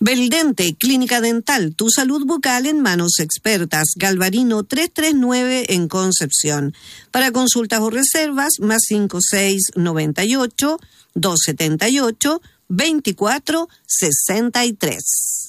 Beldente, Clínica Dental, tu salud bucal en manos expertas. Galvarino 339 en Concepción. Para consultas o reservas, más 5698 278 2463.